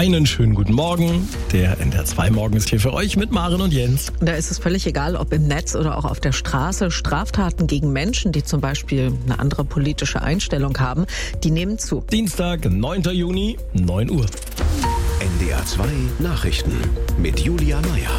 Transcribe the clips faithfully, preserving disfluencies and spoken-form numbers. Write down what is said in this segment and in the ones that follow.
Einen schönen guten Morgen. Der N D R zwei Morgen ist hier für euch mit Maren und Jens. Da ist es völlig egal, ob im Netz oder auch auf der Straße. Straftaten gegen Menschen, die zum Beispiel eine andere politische Einstellung haben, die nehmen zu. Dienstag, neunter Juni, neun Uhr. N D R zwei Nachrichten mit Julia Meyer.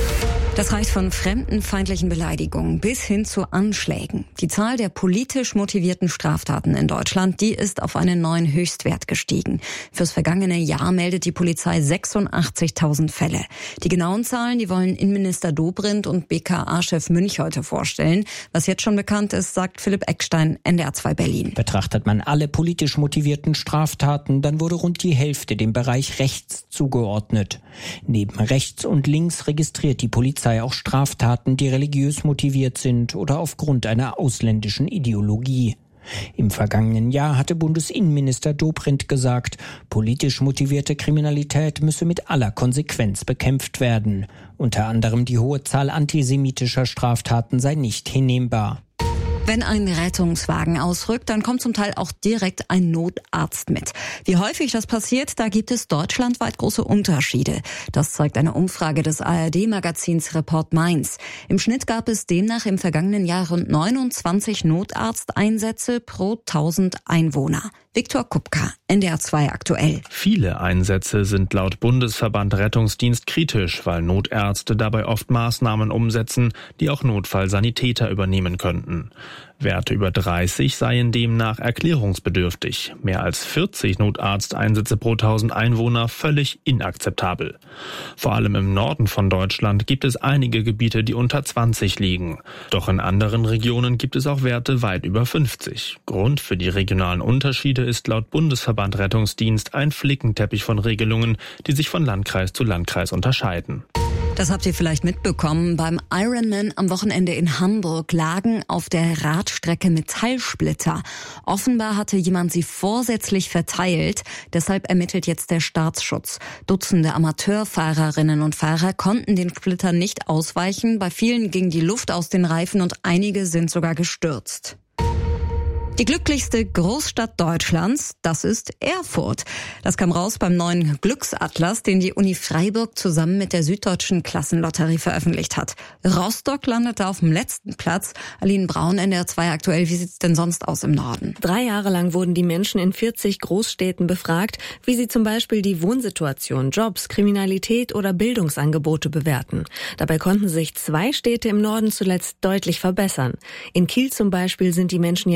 Das reicht von fremdenfeindlichen Beleidigungen bis hin zu Anschlägen. Die Zahl der politisch motivierten Straftaten in Deutschland, die ist auf einen neuen Höchstwert gestiegen. Fürs vergangene Jahr meldet die Polizei sechsundachtzigtausend Fälle. Die genauen Zahlen, die wollen Innenminister Dobrindt und B K A-Chef Münch heute vorstellen. Was jetzt schon bekannt ist, sagt Philipp Eckstein, N D R zwei Berlin. Betrachtet man alle politisch motivierten Straftaten, dann wurde rund die Hälfte dem Bereich rechts zugeordnet. Neben rechts und links registriert die Polizei auch Straftaten, die religiös motiviert sind oder aufgrund einer ausländischen Ideologie. Im vergangenen Jahr hatte Bundesinnenminister Dobrindt gesagt, politisch motivierte Kriminalität müsse mit aller Konsequenz bekämpft werden. Unter anderem die hohe Zahl antisemitischer Straftaten sei nicht hinnehmbar. Wenn ein Rettungswagen ausrückt, dann kommt zum Teil auch direkt ein Notarzt mit. Wie häufig das passiert, da gibt es deutschlandweit große Unterschiede. Das zeigt eine Umfrage des A R D-Magazins Report Mainz. Im Schnitt gab es demnach im vergangenen Jahr rund neunundzwanzig Notarzteinsätze pro tausend Einwohner. Viktor Kupka, N D R zwei aktuell. Viele Einsätze sind laut Bundesverband Rettungsdienst kritisch, weil Notärzte dabei oft Maßnahmen umsetzen, die auch Notfallsanitäter übernehmen könnten. Werte über dreißig seien demnach erklärungsbedürftig. Mehr als vierzig Notarzteinsätze pro tausend Einwohner völlig inakzeptabel. Vor allem im Norden von Deutschland gibt es einige Gebiete, die unter zwanzig liegen. Doch in anderen Regionen gibt es auch Werte weit über fünfzig. Grund für die regionalen Unterschiede ist laut Bundesverband Rettungsdienst ein Flickenteppich von Regelungen, die sich von Landkreis zu Landkreis unterscheiden. Das habt ihr vielleicht mitbekommen. Beim Ironman am Wochenende in Hamburg lagen auf der Radstrecke Metallsplitter. Offenbar hatte jemand sie vorsätzlich verteilt. Deshalb ermittelt jetzt der Staatsschutz. Dutzende Amateurfahrerinnen und Fahrer konnten den Splittern nicht ausweichen. Bei vielen ging die Luft aus den Reifen und einige sind sogar gestürzt. Die glücklichste Großstadt Deutschlands, das ist Erfurt. Das kam raus beim neuen Glücksatlas, den die Uni Freiburg zusammen mit der Süddeutschen Klassenlotterie veröffentlicht hat. Rostock landete auf dem letzten Platz. Aline Braun, N D R zwei aktuell. Wie sieht's denn sonst aus im Norden? Drei Jahre lang wurden die Menschen in vierzig Großstädten befragt, wie sie zum Beispiel die Wohnsituation, Jobs, Kriminalität oder Bildungsangebote bewerten. Dabei konnten sich zwei Städte im Norden zuletzt deutlich verbessern. In Kiel zum Beispiel sind die Menschen